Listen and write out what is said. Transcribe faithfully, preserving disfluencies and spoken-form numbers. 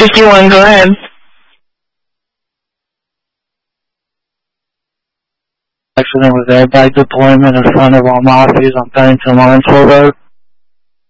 fifty-one, go ahead. Accident was airbag deployment in front of all Mafias on Pennington Lawrenceville Road.